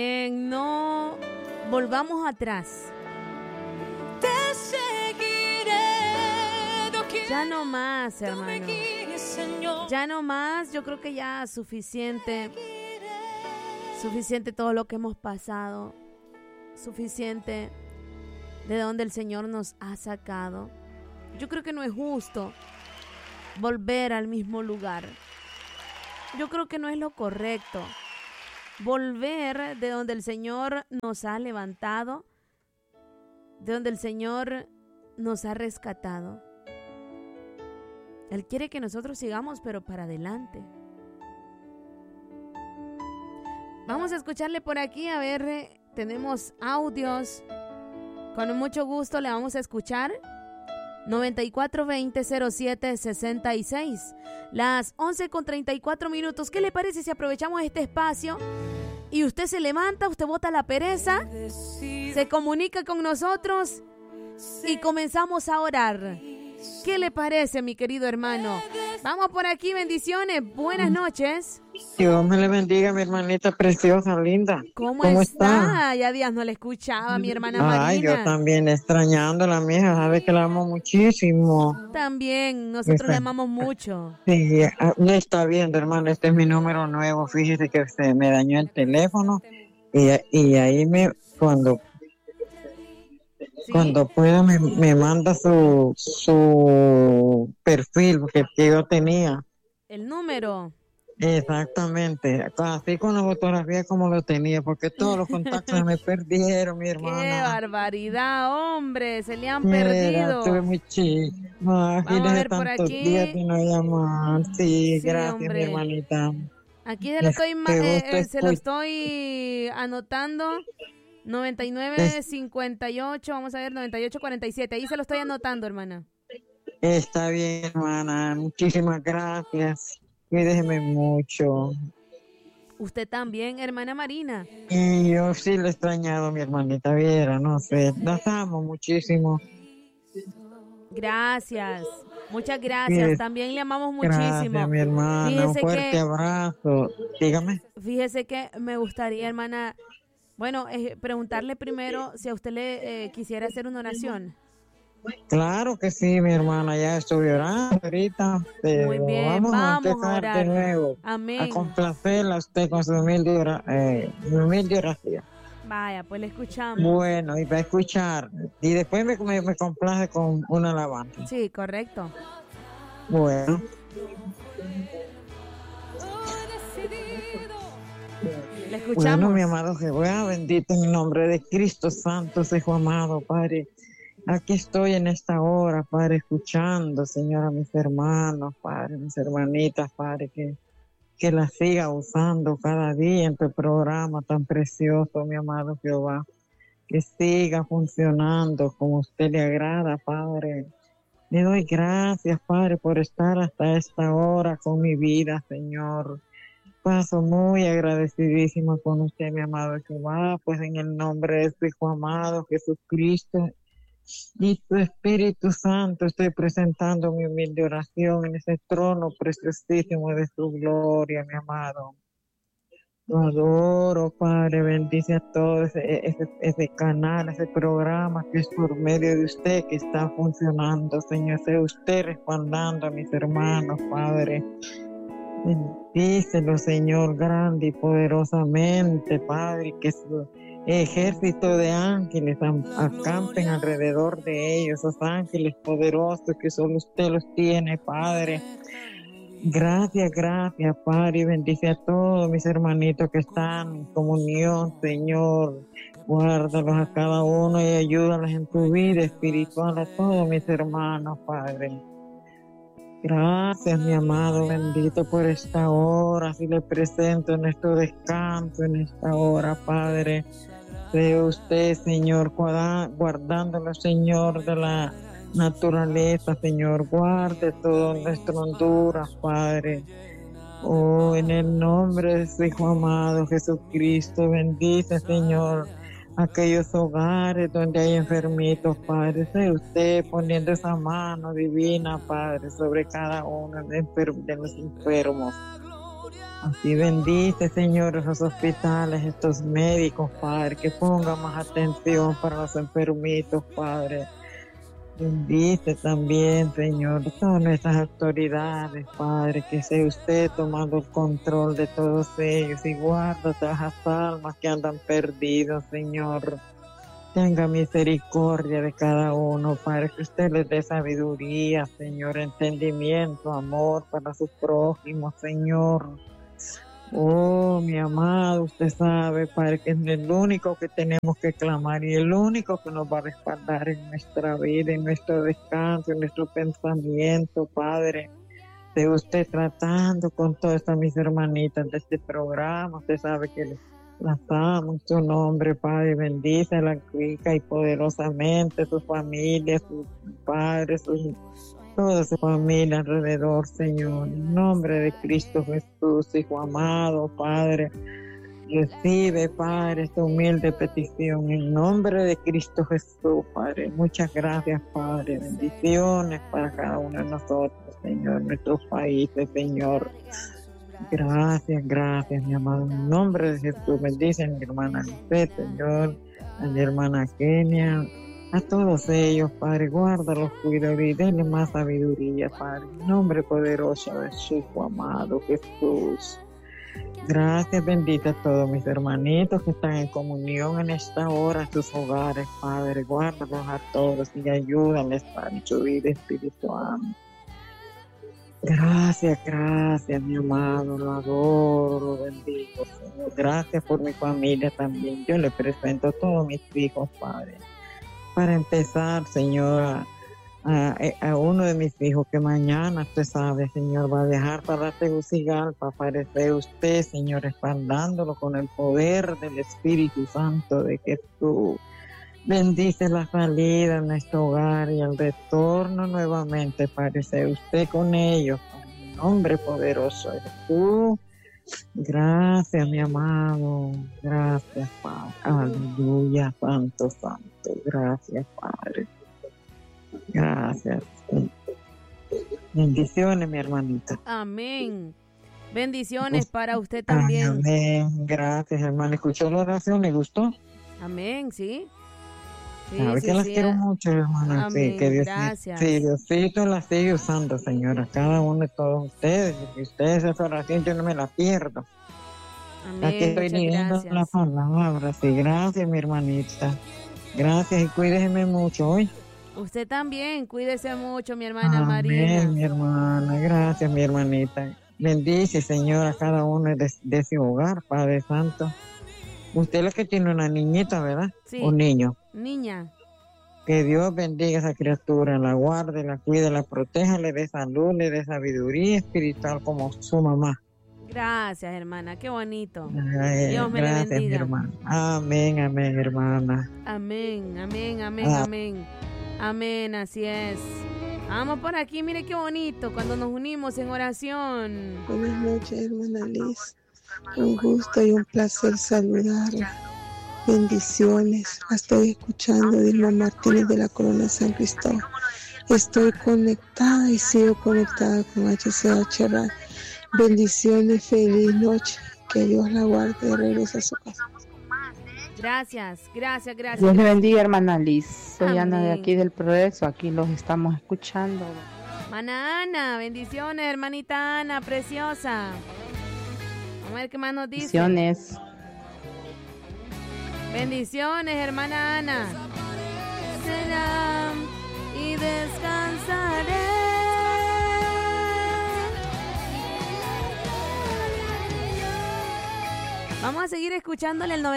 No volvamos atrás. Te seguiré, ya no más, hermano. Ya no más, yo creo que ya suficiente. Suficiente todo lo que hemos pasado. Suficiente de donde el Señor nos ha sacado. Yo creo que no es justo volver al mismo lugar. Yo creo que no es lo correcto. Volver de donde el Señor nos ha levantado, de donde el Señor nos ha rescatado. Él quiere que nosotros sigamos, pero para adelante. Vamos a escucharle por aquí, a ver, tenemos audios. Con mucho gusto le vamos a escuchar. 9420-0766. Las 11:34. ¿Qué le parece si aprovechamos este espacio y usted se levanta, usted bota la pereza, se comunica con nosotros y comenzamos a orar? ¿Qué le parece, mi querido hermano? Vamos por aquí, bendiciones, buenas noches. Dios me le bendiga, mi hermanita preciosa, linda. ¿Cómo está? Ya días no le escuchaba, mi hermana Marina. Ay, yo también extrañándola, mija, sabe que la amo muchísimo. También, nosotros la amamos mucho. Sí, no está viendo, hermano, este es mi número nuevo, fíjese que se me dañó el teléfono y ahí cuando pueda me manda su perfil que yo tenía. El número. Exactamente, así con la fotografía como lo tenía, porque todos los contactos me perdieron, mi hermana. ¡Qué barbaridad, hombre! Se le han perdido. Estuve muy chico. Vamos a ver por aquí. Días de no llamar. Sí, gracias, hombre. mi hermanita. Aquí se lo estoy anotando. 9958, vamos a ver, 9847. Ahí se lo estoy anotando, hermana. Está bien, hermana. Muchísimas gracias. Cuídeme mucho. Usted también, hermana Marina. Y yo sí lo he extrañado, mi hermanita Viera, no sé. Las amo muchísimo. Gracias. Muchas gracias. También le amamos muchísimo. Gracias, mi hermana. Fíjese un fuerte abrazo. Dígame. Fíjese que me gustaría, hermana, preguntarle primero si a usted le quisiera hacer una oración. Claro que sí, mi hermana, ya estoy orando ahorita. Muy bien, vamos a orar de nuevo. Amén. A complacerla a usted con su humilde oración. Vaya, pues le escuchamos. Bueno, y va a escuchar. Y después me complace con una alabanza. Sí, correcto. Bueno. Le escuchamos. Bueno, mi amado Jehová, bendito en el nombre de Cristo Santo, Hijo amado, Padre. Aquí estoy en esta hora, Padre, escuchando, Señor, a mis hermanos, Padre, mis hermanitas, Padre, que las siga usando cada día en tu programa tan precioso, mi amado Jehová, que siga funcionando como a usted le agrada, Padre. Le doy gracias, Padre, por estar hasta esta hora con mi vida, Señor. Paso muy agradecidísima con usted, mi amado Jehová, pues en el nombre de su Hijo amado, Jesucristo, y tu Espíritu Santo, estoy presentando mi humilde oración en ese trono preciosísimo de su gloria, mi amado. Lo adoro, Padre, bendice a todos ese canal, ese programa que es por medio de usted que está funcionando, Señor. Sea usted respaldando a mis hermanos, Padre. Bendícelo, Señor, grande y poderosamente, Padre, que su ejército de ángeles acampen alrededor de ellos, esos ángeles poderosos que solo usted los tiene, Padre. Gracias, Padre, y bendice a todos mis hermanitos que están en comunión, Señor. Guárdalos a cada uno y ayúdalos en tu vida espiritual a todos mis hermanos, Padre. Gracias, mi amado bendito, por esta hora. Así le presento nuestro descanso en esta hora, Padre. Sea usted, Señor, guardándolo, Señor, de la naturaleza, Señor. Guarde todo nuestro Honduras, Padre. Oh, en el nombre de su Hijo amado Jesucristo, bendice, Señor, aquellos hogares donde hay enfermitos, Padre. Sea usted poniendo esa mano divina, Padre, sobre cada uno de los enfermos. Así bendice, Señor, esos hospitales, estos médicos, Padre, que pongan más atención para los enfermitos, Padre. Bendice también, Señor, todas nuestras autoridades, Padre, que sea usted tomando el control de todos ellos y guarda todas las almas que andan perdidas, Señor. Tenga misericordia de cada uno, Padre, que usted les dé sabiduría, Señor, entendimiento, amor para sus prójimos, Señor. Oh, mi amado, usted sabe, Padre, que es el único que tenemos que clamar y el único que nos va a respaldar en nuestra vida, en nuestro descanso, en nuestro pensamiento, Padre. De usted tratando con todas estas mis hermanitas de este programa, usted sabe que las amo en su nombre, Padre, bendícela rica y poderosamente, su familia, sus padres, toda su familia alrededor, Señor. En nombre de Cristo Jesús, Hijo amado, Padre, recibe, Padre, esta humilde petición. En nombre de Cristo Jesús, Padre. Muchas gracias, Padre. Bendiciones para cada uno de nosotros, Señor, nuestros países, Señor. Gracias, mi amado. En nombre de Jesús, bendice a mi hermana Lisette, Señor, a mi hermana Kenia, a todos ellos, Padre, guárdalos, cuídalos y denle más sabiduría, Padre. En nombre poderoso de su Hijo amado Jesús. Gracias, bendita a todos mis hermanitos que están en comunión en esta hora en sus hogares, Padre. Guárdalos a todos y ayúdales, Padre, en su vida espiritual. Gracias, mi amado, lo adoro, lo bendigo, Señor. Gracias por mi familia también. Yo le presento a todos mis hijos, Padre. Para empezar, Señor, a uno de mis hijos que mañana, usted sabe, Señor, va a viajar para Tegucigalpa. Aparece usted, Señor, respaldándolo con el poder del Espíritu Santo de Jesús. Bendice la salida en nuestro hogar y el retorno nuevamente. Aparece usted con ellos, en el nombre poderoso de Jesús. Gracias, mi amado. Gracias, Padre. Aleluya, santo. Gracias, Padre. Gracias. Bendiciones, mi hermanita. Amén. Bendiciones para usted también. Amén. Gracias, hermano. ¿Escuchó la oración? ¿Le gustó? Amén, sí. Sabe que las quiero mucho, hermana. Amén. Sí, que Dios, gracias. Sí, Diosito las sigue usando, Señora. Cada uno de todos ustedes. Y ustedes esa oración yo no me la pierdo. Amén. Aquí estoy leyendo la palabra. Sí, gracias, mi hermanita. Gracias y cuídese mucho hoy. Usted también, cuídese mucho, mi hermana Amén, Marina. Mi hermana, gracias, mi hermanita. Bendice, Señor, a cada uno de su hogar, Padre Santo. Usted es la que tiene una niñita, ¿verdad? Sí. Un niño. Niña. Que Dios bendiga a esa criatura, la guarde, la cuide, la proteja, le dé salud, le dé sabiduría espiritual como su mamá. Gracias, hermana, qué bonito. Dios me le bendiga. Mi hermana. Amén, hermana. Amén. Amén, así es. Vamos por aquí, mire qué bonito cuando nos unimos en oración. Buenas noches, hermana Liz. Un gusto y un placer saludarla. Bendiciones. La estoy escuchando, Dilma Martínez de la Corona San Cristóbal. Estoy conectada y sigo conectada con HCH Radio. Bendiciones, feliz noche. Que Dios la guarde y regrese a su casa. Gracias. Dios le bendiga, hermana Liz. Soy Amén. Ana de aquí del Progreso. Aquí los estamos escuchando. Hermana Ana, bendiciones, hermanita Ana, preciosa. Vamos a ver qué más nos dice. Bendiciones, hermana Ana. Será y descansaré. Vamos a seguir escuchándole el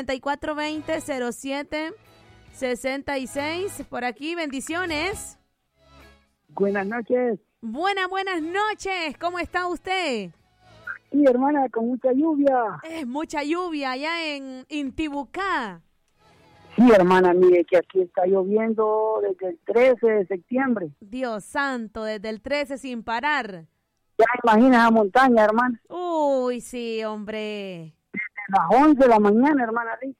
9420-07-66. Por aquí, bendiciones. Buenas noches. Buenas noches. ¿Cómo está usted? Sí, hermana, con mucha lluvia. Es mucha lluvia allá en Intibucá. Sí, hermana, mire que aquí está lloviendo desde el 13 de septiembre. Dios santo, desde el 13 sin parar. Ya imaginas la montaña, hermana. Uy, sí, hombre. Desde las 11 de la mañana, hermana Liz.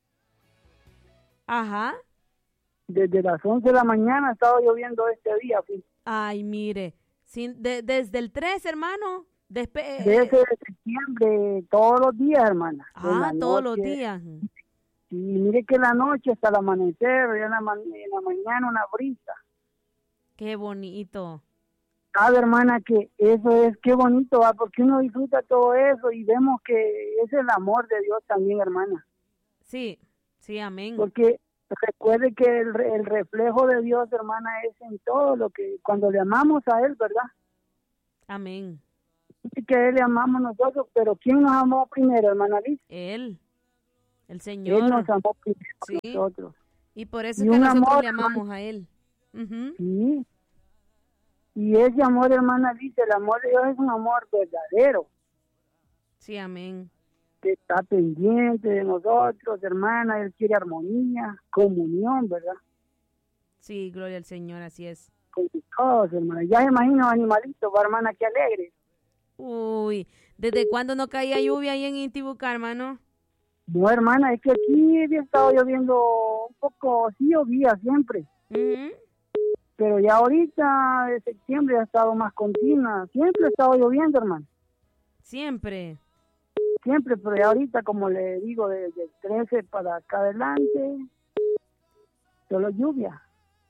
Ajá. Desde las 11 de la mañana ha estado lloviendo este día. Sí. Ay, mire. Desde el 13, hermano. Desde septiembre, todos los días, hermana. Todos los días. Y mire que la noche hasta el amanecer, ya en la mañana una brisa. Qué bonito. Hermana, que eso es, qué bonito, porque uno disfruta todo eso y vemos que es el amor de Dios también, hermana. Sí, amén. Porque recuerde que el reflejo de Dios, hermana, es en todo lo que, cuando le amamos a Él, ¿verdad? Amén. Sí, que Él le amamos nosotros, pero ¿quién nos amó primero, hermana Liz? Él, el Señor. Él nos amó primero a nosotros. Y por eso es que nosotros le amamos a Él. Sí. Y ese amor, hermana Liz, el amor de Dios es un amor verdadero. Sí, amén. Que está pendiente de nosotros, hermana. Él quiere armonía, comunión, ¿verdad? Sí, gloria al Señor, así es. Con todos, hermana. Ya me imagino animalitos, hermana, qué alegre. Uy, ¿desde cuándo no caía lluvia ahí en Intibucá, hermano? No, hermana, es que aquí había estado lloviendo un poco, sí llovía siempre. Pero ya ahorita, de septiembre, ha estado más continua. Siempre ha estado lloviendo, hermano. Siempre, pero ya ahorita, como le digo, desde el 13 para acá adelante, solo lluvia.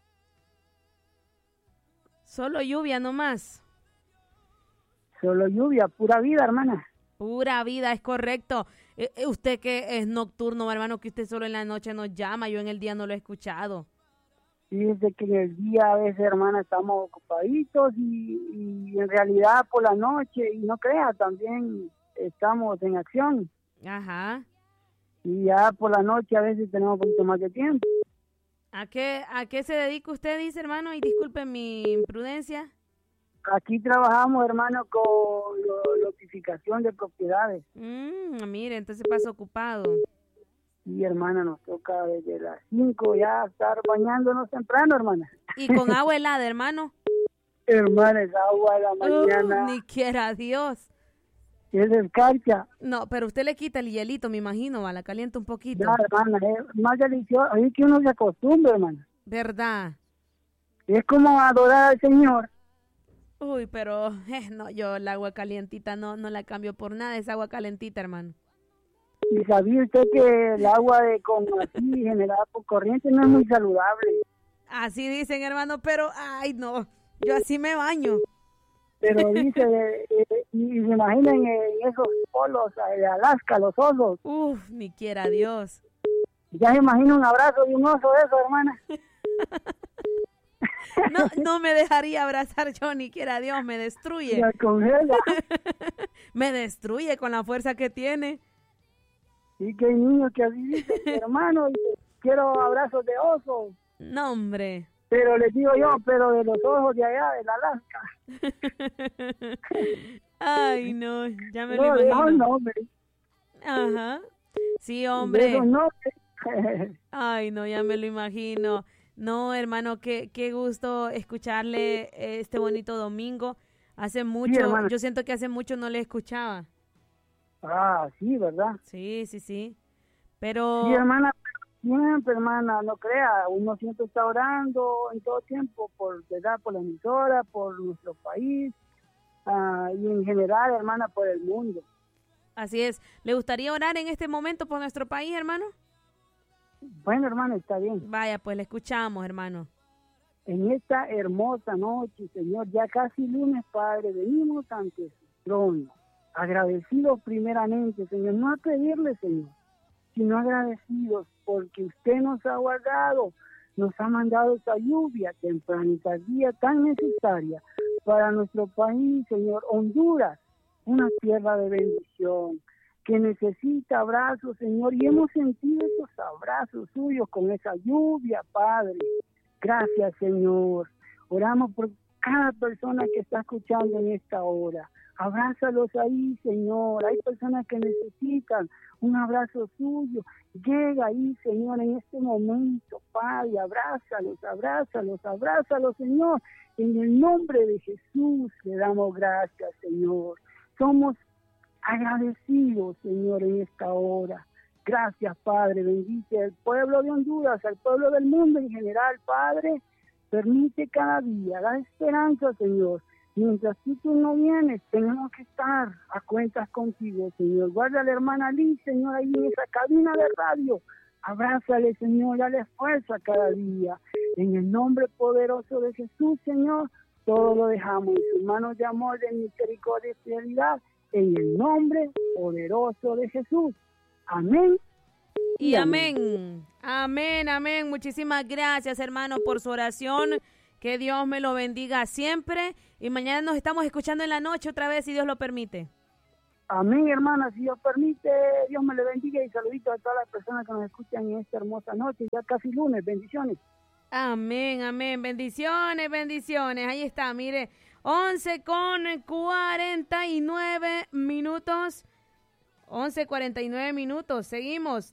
Solo lluvia nomás. Solo lluvia, pura vida, hermana. Pura vida, es correcto. Usted que es nocturno, hermano, que usted solo en la noche nos llama, yo en el día no lo he escuchado. Fíjese que en el día a veces, hermana, estamos ocupaditos y en realidad por la noche, y no crea, también estamos en acción. Ajá. Y ya por la noche a veces tenemos un poquito más de tiempo. ¿A qué se dedica usted, dice, hermano? Y disculpe mi imprudencia. Aquí trabajamos, hermano, con notificación de propiedades. Mire, entonces pasa ocupado. Sí, hermana, nos toca desde las 5 ya estar bañándonos temprano, hermana. ¿Y con agua helada, hermano? Hermana, es agua de la mañana. Ni quiera Dios. Es escarcha. No, pero usted le quita el hielito, me imagino, la calienta un poquito. Ya, hermana, es más delicioso. Es que uno se acostumbra, hermana. ¿Verdad? Es como adorar al Señor. Uy, pero no, yo el agua calientita no la cambio por nada, es agua calentita, hermano. ¿Y sabía usted que el agua con así generada por corriente no es muy saludable? Así dicen, hermano, pero ay no, yo así me baño. Pero dice, y se imaginan en esos polos de Alaska, los osos. Uf, ni quiera Dios. Ya se imagina un abrazo de un oso de eso, hermana. No me dejaría abrazar yo, ni quiera Dios, me destruye. Me congela. Me destruye con la fuerza que tiene. Sí, que hay niños que así dicen, hermano, quiero abrazos de oso. No, hombre. Pero les digo yo, pero de los ojos de allá, de Alaska. Ay, no, ya me lo imagino. No, hombre. Ajá. Sí, hombre. No. Ay, no, ya me lo imagino. No, hermano, qué gusto escucharle este bonito domingo. Hace mucho, sí, yo siento que hace mucho no le escuchaba. Sí, ¿verdad? Sí. Pero... Sí, hermana, siempre, hermana, no crea, uno siempre está orando en todo tiempo por la emisora, por nuestro país y en general, hermana, por el mundo. Así es. ¿Le gustaría orar en este momento por nuestro país, hermano? Bueno, hermano, está bien. Vaya, pues le escuchamos, hermano. En esta hermosa noche, Señor, ya casi lunes, Padre, venimos ante su trono, agradecidos primeramente, Señor, no a pedirle, Señor, sino agradecidos porque usted nos ha guardado, nos ha mandado esa lluvia temprana y tardía tan necesaria para nuestro país, Señor, Honduras, una tierra de bendición, que necesita abrazos, Señor, y hemos sentido esos abrazos suyos con esa lluvia, Padre. Gracias, Señor. Oramos por cada persona que está escuchando en esta hora. Abrázalos ahí, Señor. Hay personas que necesitan un abrazo suyo. Llega ahí, Señor, en este momento, Padre. Abrázalos, Señor. En el nombre de Jesús le damos gracias, Señor. Somos agradecidos, Señor, en esta hora. Gracias, Padre. Bendice al pueblo de Honduras, al pueblo del mundo en general, Padre. Permite cada día, da esperanza, Señor, Mientras tú no vienes, tenemos que estar a cuentas contigo, Señor. Guarda a la hermana Liz, Señor, ahí en esa cabina de radio. Abrázale, Señor, dale fuerza cada día. En el nombre poderoso de Jesús, Señor, todo lo dejamos en sus manos de amor, de misericordia y fidelidad. En el nombre poderoso de Jesús. Amén. Y amén. Amén, amén. Muchísimas gracias, hermano, por su oración. Que Dios me lo bendiga siempre. Y mañana nos estamos escuchando en la noche otra vez, si Dios lo permite. Amén, hermana. Si Dios permite, Dios me le bendiga. Y saluditos a todas las personas que nos escuchan en esta hermosa noche. Ya casi lunes. Bendiciones. Amén, amén. Bendiciones, bendiciones. Ahí está, mire. 11:49 minutos. 11:49 minutos. Seguimos.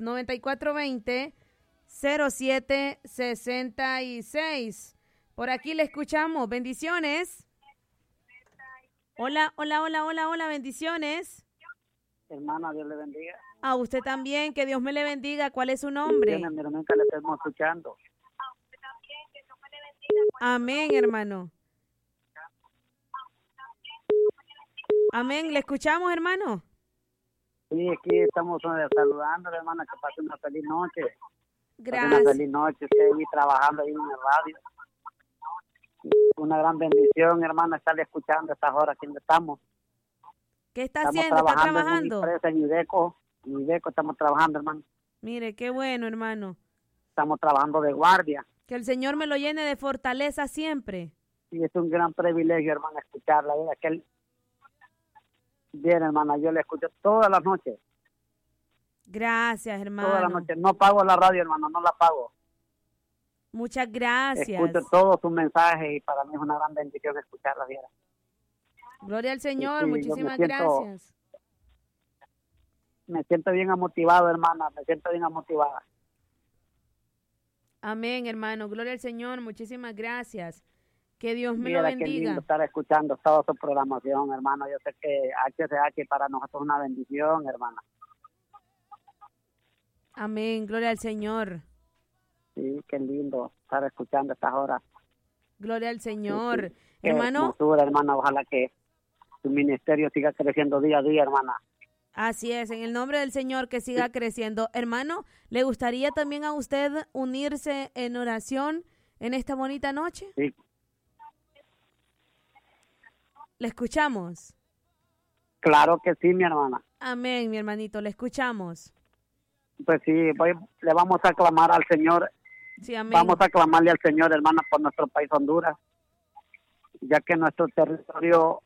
9420-0766. Por aquí le escuchamos. Bendiciones. Hola, hola, hola, hola, hola. Bendiciones. Hermana, Dios le bendiga. A usted también. Que Dios me le bendiga. ¿Cuál es su nombre? Nunca le estamos escuchando. Amén, hermano. Amén. ¿Le escuchamos, hermano? Sí, aquí estamos saludando, hermana, que pase una feliz noche. Gracias. Una feliz noche, usted ahí trabajando ahí en la radio. Una gran bendición, hermana, estarle escuchando a estas horas que estamos. ¿Qué está haciendo? ¿Está trabajando? En Ideco estamos trabajando, hermano. Mire, qué bueno, hermano. Estamos trabajando de guardia. Que el Señor me lo llene de fortaleza siempre. Sí, es un gran privilegio, hermana, escucharla. Bien, hermana, yo le escucho todas las noches. Gracias, hermano. Todas las noches. No pago la radio, hermano, no la pago. Muchas gracias. Escucho todos sus mensajes y para mí es una gran bendición escucharla, viera. Gloria al Señor, Sí, muchísimas gracias. Me siento bien motivado, hermana, me siento bien motivada. Amén, hermano. Gloria al Señor, muchísimas gracias. Que Dios me Mira, lo bendiga. Qué lindo estar escuchando toda su programación, hermano. Yo sé que HCH para nosotros es una bendición, hermana. Amén, gloria al Señor. Sí, qué lindo estar escuchando estas horas. Gloria al Señor. Sí, qué hermano. Hermosura, hermana. Ojalá que su ministerio siga creciendo día a día, hermana. Así es, en el nombre del Señor que siga creciendo. Hermano, ¿le gustaría también a usted unirse en oración en esta bonita noche? Sí. ¿Le escuchamos? Claro que sí, mi hermana. Amén, mi hermanito, le escuchamos. Pues sí, le vamos a clamar al Señor. Sí, amén. Vamos a clamarle al Señor, hermana, por nuestro país Honduras, ya que nuestro territorio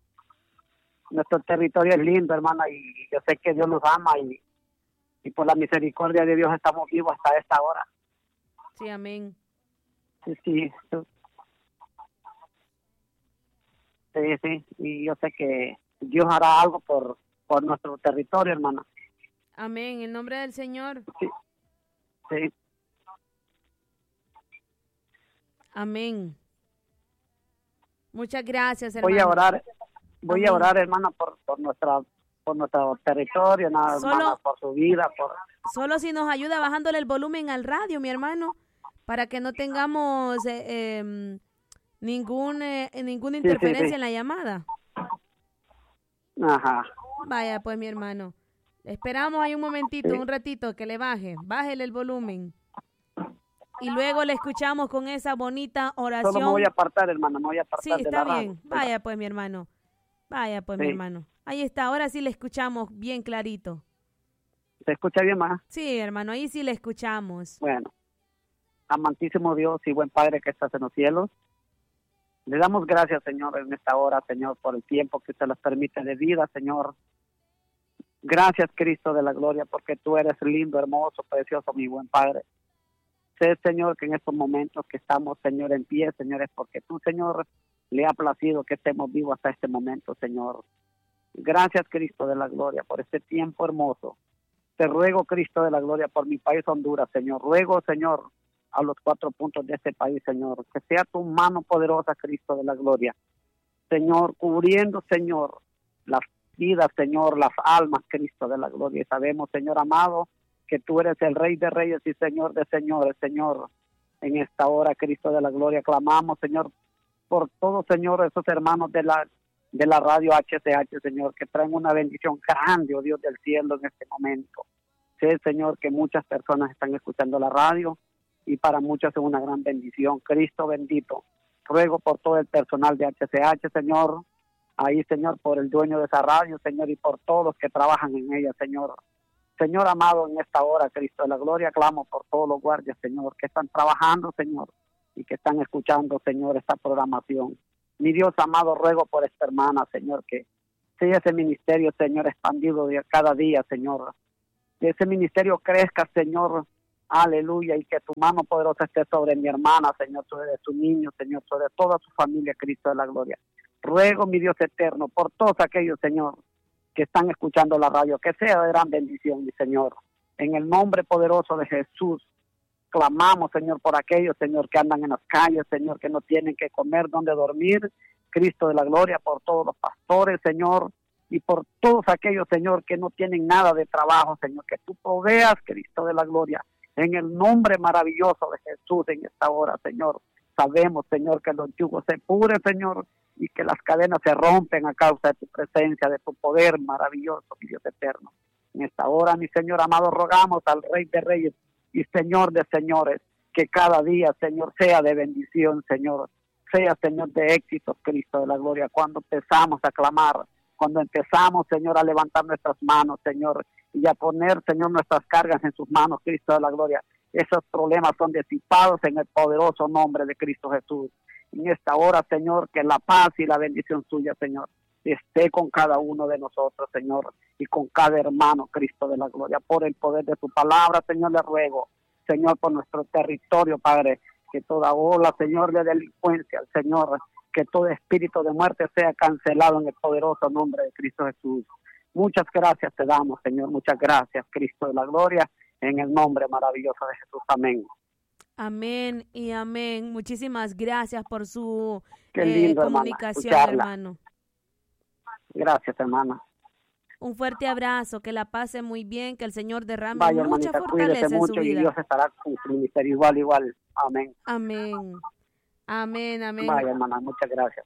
es lindo, hermana, y yo sé que Dios nos ama y por la misericordia de Dios estamos vivos hasta esta hora. Sí, amén. Sí, y yo sé que Dios hará algo por nuestro territorio, hermana. Amén, en nombre del Señor. Sí. Amén. Muchas gracias, hermano. Voy a orar, hermana, por nuestro territorio, hermana, por su vida. Solo si nos ayuda bajándole el volumen al radio, mi hermano, para que no tengamos ninguna interferencia en la llamada. Ajá. Vaya, pues, mi hermano. Esperamos ahí un momentito, un ratito, que le bájele el volumen. Y luego le escuchamos con esa bonita oración. Solo me voy a apartar, hermano, me voy a apartar. Sí, está bien. Vaya, pues, mi hermano. Vaya, pues, mi hermano. Ahí está, ahora sí le escuchamos bien clarito. ¿Se escucha bien más? Sí, hermano, ahí sí le escuchamos. Bueno, amantísimo Dios y buen Padre que estás en los cielos, le damos gracias, Señor, en esta hora, Señor, por el tiempo que usted nos permite de vida, Señor. Gracias, Cristo de la gloria, porque tú eres lindo, hermoso, precioso, mi buen Padre. Sé, Señor, que en estos momentos que estamos, Señor, en pie, Señor, es porque tú, Señor, le ha placido que estemos vivos hasta este momento, Señor. Gracias, Cristo de la gloria, por este tiempo hermoso. Te ruego, Cristo de la gloria, por mi país Honduras, Señor. Ruego, Señor, a los 4 puntos de este país, Señor, que sea tu mano poderosa, Cristo de la gloria. Señor, cubriendo, Señor, las vidas, Señor, las almas, Cristo de la gloria. Y sabemos, Señor amado, que tú eres el Rey de Reyes y Señor de Señores, Señor. En esta hora, Cristo de la gloria, clamamos, Señor, por todos, Señor, esos hermanos de la radio HCH, Señor, que traen una bendición grande, oh Dios del cielo, en este momento. Sé, Señor, que muchas personas están escuchando la radio y para muchos es una gran bendición. Cristo bendito, ruego por todo el personal de HCH, Señor, ahí, Señor, por el dueño de esa radio, Señor, y por todos los que trabajan en ella, Señor. Señor amado, en esta hora, Cristo de la gloria, clamo por todos los guardias, Señor, que están trabajando, Señor, y que están escuchando, Señor, esta programación. Mi Dios amado, ruego por esta hermana, Señor, que sea ese ministerio, Señor, expandido de cada día, Señor. Que ese ministerio crezca, Señor, aleluya, y que tu mano poderosa esté sobre mi hermana, Señor, sobre su niño, Señor, sobre toda su familia, Cristo de la gloria. Ruego, mi Dios eterno, por todos aquellos, Señor, que están escuchando la radio, que sea de gran bendición, mi Señor. En el nombre poderoso de Jesús, clamamos, Señor, por aquellos, Señor, que andan en las calles, Señor, que no tienen que comer, donde dormir, Cristo de la gloria, por todos los pastores, Señor, y por todos aquellos, Señor, que no tienen nada de trabajo, Señor, que tú proveas, Cristo de la gloria, en el nombre maravilloso de Jesús en esta hora, Señor. Sabemos, Señor, que los yugos se pudren, Señor, y que las cadenas se rompen a causa de tu presencia, de tu poder maravilloso, mi Dios eterno. En esta hora, mi Señor amado, rogamos al Rey de Reyes y Señor de Señores, que cada día, Señor, sea de bendición, Señor, sea, Señor, de éxito, Cristo de la gloria, cuando empezamos a clamar, cuando empezamos, Señor, a levantar nuestras manos, Señor, y a poner, Señor, nuestras cargas en sus manos, Cristo de la gloria. Esos problemas son disipados en el poderoso nombre de Cristo Jesús. En esta hora, Señor, que la paz y la bendición suya, Señor, esté con cada uno de nosotros, Señor, y con cada hermano, Cristo de la gloria. Por el poder de tu palabra, Señor, le ruego, Señor, por nuestro territorio, Padre, que toda ola, Señor, de delincuencia, Señor, que todo espíritu de muerte sea cancelado en el poderoso nombre de Cristo Jesús. Muchas gracias te damos, Señor, muchas gracias, Cristo de la gloria, en el nombre maravilloso de Jesús. Amén. Amén y amén. Muchísimas gracias por su comunicación, hermano. Gracias, hermana. Un fuerte abrazo, que la pase muy bien, que el Señor derrame Vaya, mucha hermanita, fortaleza en mucho su vida. Y Dios estará con su ministerio igual. Amén. Amén. Amén, amén. Vaya, hermana, muchas gracias.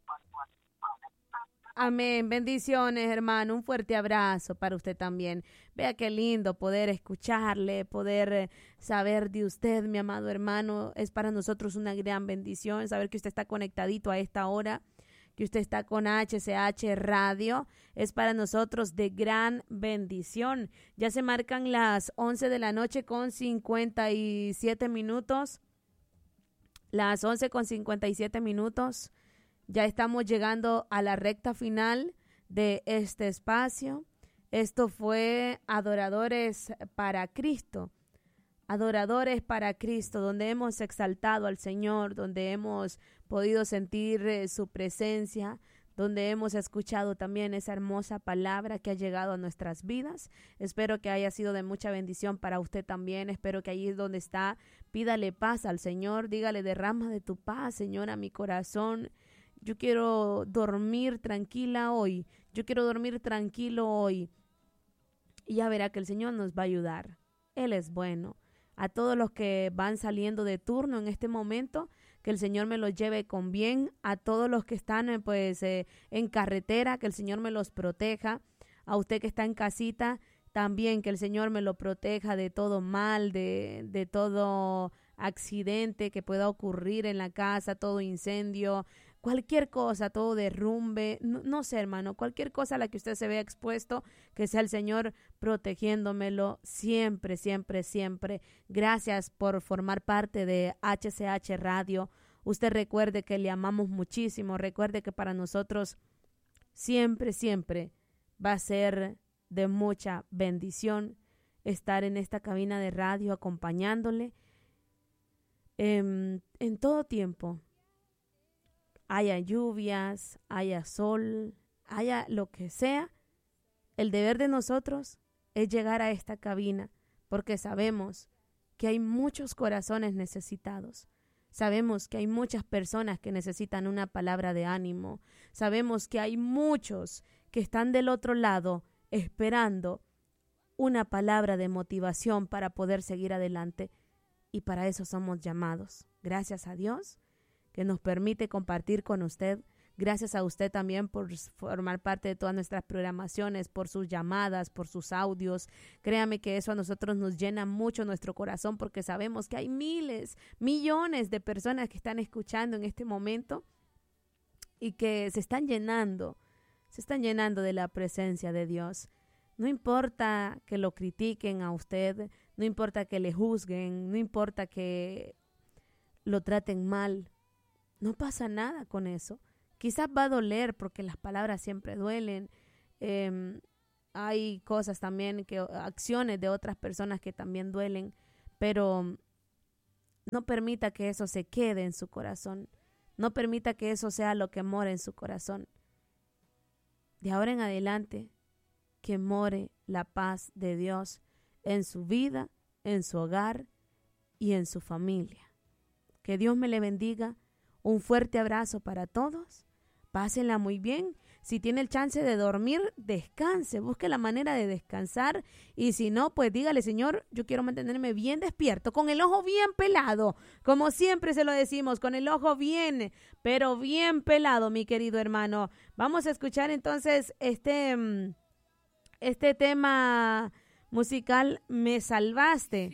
Amén. Bendiciones, hermano. Un fuerte abrazo para usted también. Vea qué lindo poder escucharle, poder saber de usted, mi amado hermano. Es para nosotros una gran bendición saber que usted está conectadito a esta hora, que usted está con HCH Radio. Es para nosotros de gran bendición. Ya se marcan las 11 de la noche con 57 minutos. Las 11 con 57 minutos. Ya estamos llegando a la recta final de este espacio. Esto fue Adoradores para Cristo. Adoradores para Cristo, donde hemos exaltado al Señor, donde hemos podido sentir su presencia, donde hemos escuchado también esa hermosa palabra que ha llegado a nuestras vidas. Espero que haya sido de mucha bendición para usted también. Espero que allí donde está, pídale paz al Señor. Dígale, derrama de tu paz, Señor, a mi corazón. Yo quiero dormir tranquila hoy. Yo quiero dormir tranquilo hoy. Y ya verá que el Señor nos va a ayudar. Él es bueno. A todos los que van saliendo de turno en este momento, que el Señor me los lleve con bien. A todos los que están en carretera, que el Señor me los proteja. A usted que está en casita, también que el Señor me lo proteja de todo mal, de todo accidente que pueda ocurrir en la casa, todo incendio, cualquier cosa, todo derrumbe, no sé, hermano, cualquier cosa a la que usted se vea expuesto, que sea el Señor protegiéndomelo siempre, siempre, siempre. Gracias por formar parte de HCH Radio. Usted recuerde que le amamos muchísimo, recuerde que para nosotros siempre, siempre va a ser de mucha bendición estar en esta cabina de radio acompañándole en todo tiempo. Haya lluvias, haya sol, haya lo que sea, el deber de nosotros es llegar a esta cabina, porque sabemos que hay muchos corazones necesitados. Sabemos que hay muchas personas que necesitan una palabra de ánimo. Sabemos que hay muchos que están del otro lado esperando una palabra de motivación para poder seguir adelante. Y para eso somos llamados. Gracias a Dios, que que nos permite compartir con usted. Gracias a usted también por formar parte de todas nuestras programaciones, por sus llamadas, por sus audios. Créame que eso a nosotros nos llena mucho nuestro corazón porque sabemos que hay miles, millones de personas que están escuchando en este momento y que se están llenando de la presencia de Dios. No importa que lo critiquen a usted, no importa que le juzguen, no importa que lo traten mal, no pasa nada con eso. Quizás va a doler porque las palabras siempre duelen. Hay cosas también, acciones de otras personas que también duelen, pero no permita que eso se quede en su corazón. No permita que eso sea lo que more en su corazón. De ahora en adelante, que more la paz de Dios en su vida, en su hogar y en su familia. Que Dios me le bendiga. Un fuerte abrazo para todos. Pásenla muy bien. Si tiene el chance de dormir, descanse. Busque la manera de descansar. Y si no, pues dígale, Señor, yo quiero mantenerme bien despierto, con el ojo bien pelado. Como siempre se lo decimos, con el ojo bien, pero bien pelado, mi querido hermano. Vamos a escuchar entonces este tema musical, Me Salvaste.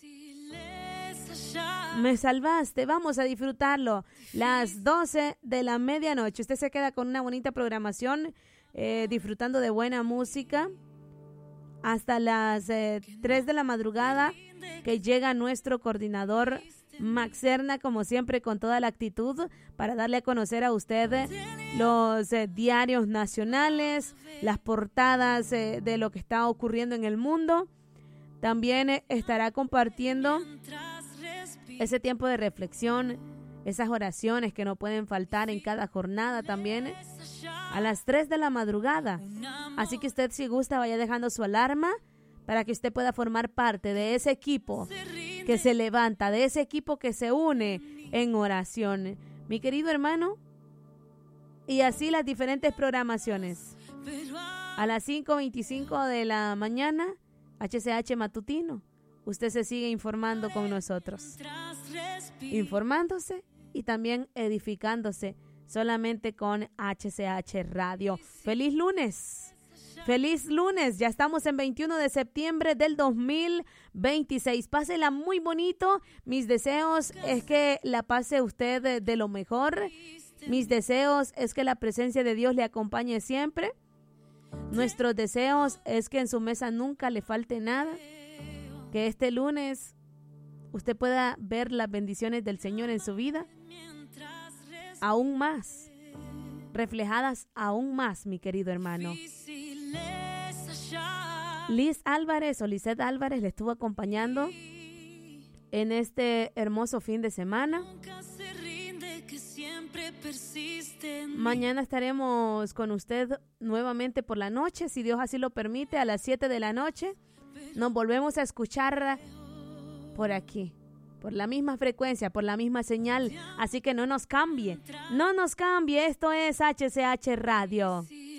Me salvaste, vamos a disfrutarlo. Las 12 de la medianoche. Usted se queda con una bonita programación, disfrutando de buena música hasta las 3 de la madrugada, que llega nuestro coordinador Max Serna, como siempre, con toda la actitud para darle a conocer a usted los diarios nacionales, las portadas de lo que está ocurriendo en el mundo. También estará compartiendo ese tiempo de reflexión, esas oraciones que no pueden faltar en cada jornada también a las 3 de la madrugada. Así que usted, si gusta, vaya dejando su alarma para que usted pueda formar parte de ese equipo que se levanta, de ese equipo que se une en oración. Mi querido hermano, y así las diferentes programaciones. A las 5:25 de la mañana, HCH Matutino. Usted se sigue informando con nosotros, informándose y también edificándose solamente con HCH Radio. ¡Feliz lunes! ¡Feliz lunes! Ya estamos en 21 de septiembre del 2026. Pásela muy bonito. Mis deseos es que la pase usted de lo mejor. Mis deseos es que la presencia de Dios le acompañe siempre. Nuestros deseos es que en su mesa nunca le falte nada. Que este lunes usted pueda ver las bendiciones del Señor en su vida aún más, reflejadas aún más, mi querido hermano. Liz Álvarez o Lizeth Álvarez le estuvo acompañando en este hermoso fin de semana. Mañana estaremos con usted nuevamente por la noche, si Dios así lo permite, a las 7 de la noche. Nos volvemos a escuchar por aquí, por la misma frecuencia, por la misma señal. Así que no nos cambie. Esto es HCH Radio.